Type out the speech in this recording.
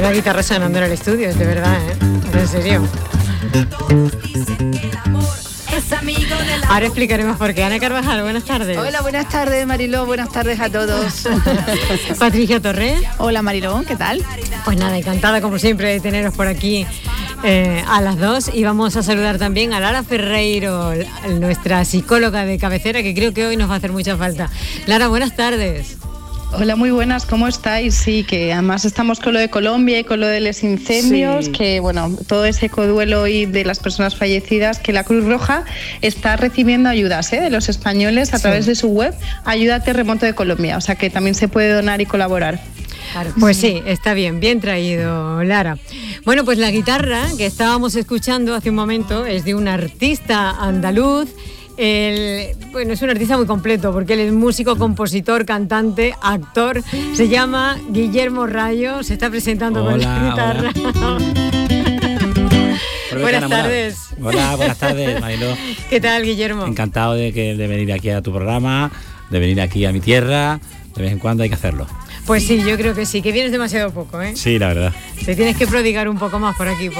la guitarra sonando en el estudio, es de verdad, en serio. Ahora explicaremos por qué. Ana Carvajal, buenas tardes. Hola, buenas tardes, Mariló, buenas tardes a todos. Patricia Torres. Hola, Mariló, ¿qué tal? Pues nada, encantada como siempre de teneros por aquí a las dos, y vamos a saludar también a Lara Ferreiro, nuestra psicóloga de cabecera, que creo que hoy nos va a hacer mucha falta. Lara, buenas tardes. Hola, muy buenas, ¿cómo estáis? Sí, que además estamos con lo de Colombia y con lo de los incendios, sí. Que bueno, todo ese ecoduelo y de las personas fallecidas, que la Cruz Roja está recibiendo ayudas de los españoles a través de su web, Ayuda a Terremoto de Colombia, o sea que también se puede donar y colaborar. Claro, pues sí, está bien traído, Lara. Bueno, pues la guitarra que estábamos escuchando hace un momento es de un artista andaluz. Bueno, es un artista muy completo porque él es músico, compositor, cantante, actor. Se llama Guillermo Rayo, se está presentando con la guitarra. Buenas tardes. Hola, buenas tardes, Mariló. ¿Qué tal, Guillermo? Encantado de venir aquí a tu programa, de venir aquí a mi tierra. De vez en cuando hay que hacerlo. Pues sí, yo creo que sí, que vienes demasiado poco, ¿eh? Sí, la verdad. Te tienes que prodigar un poco más por aquí.